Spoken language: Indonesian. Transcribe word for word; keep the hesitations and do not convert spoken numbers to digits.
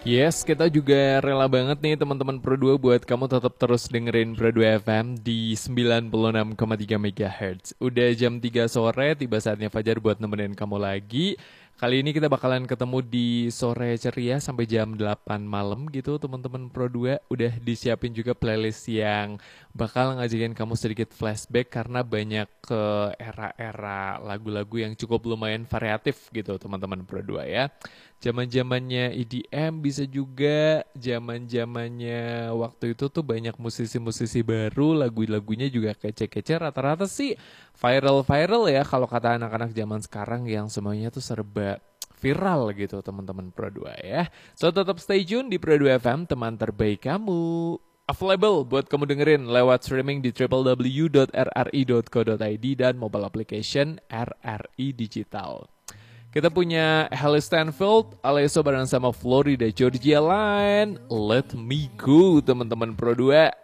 Yes, kita juga rela banget nih teman-teman Pro dua buat kamu tetap terus dengerin Pro dua F M di sembilan puluh enam koma tiga MHz. Udah jam tiga sore, tiba saatnya Fajar buat nemenin kamu lagi. Kali ini kita bakalan ketemu di sore ceria sampai jam delapan malam gitu teman-teman Pro dua. Udah disiapin juga playlist yang bakal ngajakin kamu sedikit flashback karena banyak ke era-era lagu-lagu yang cukup lumayan variatif gitu teman-teman Pro dua ya. Zaman-zamannya E D M bisa juga, zaman-zamannya waktu itu tuh banyak musisi-musisi baru, lagu-lagunya juga kece-kece, rata-rata sih viral-viral ya kalau kata anak-anak zaman sekarang yang semuanya tuh serba viral gitu teman-teman Pro dua ya. So tetap stay tune di Pro dua F M, teman terbaik kamu. Available buat kamu dengerin lewat streaming di w w w dot r r i dot co dot i d dan mobile application R R I Digital. Kita punya Halle Stanfield, Alesso bareng sama Florida Georgia Line. Let me go teman-teman Pro dua.